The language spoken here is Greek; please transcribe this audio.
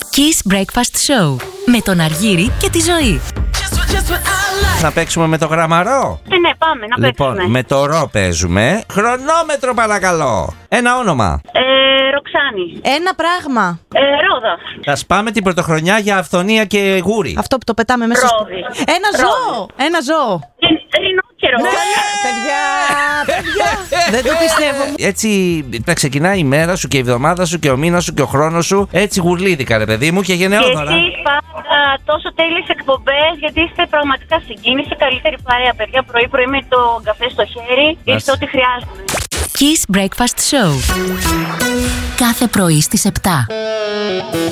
Kiss Breakfast Show με τον Αργύρη και τη Ζωή. Να παίξουμε με το γραμμαρό. Ναι, πάμε να παίξουμε. Λοιπόν, με το ρο παίζουμε. Χρονόμετρο παρακαλώ. Ένα όνομα. Ροξάνη. Ένα πράγμα. Ρόδα. Θα σπάμε την πρωτοχρονιά για αυθονία και γούρι. Αυτό που το πετάμε μέσα Ρόδι. Ένα ζώο. Ένα ζώο. Ρινόκερο. Παιδιά. Δεν το πιστεύω. Έτσι θα ξεκινάει η μέρα σου και η εβδομάδα σου και ο μήνας σου και ο χρόνος σου. Έτσι γουρλίδικα, ρε παιδί μου, και γενναιόδωρα. Και εσείς πάντα τόσο τέλειες εκπομπές, γιατί είστε πραγματικά συγκίνηση. Καλύτερη παρέα, παιδιά. Πρωί-πρωί με το καφέ στο χέρι. Είστε ό,τι χρειάζεται. Kiss Breakfast Show. Κάθε πρωί στις 7.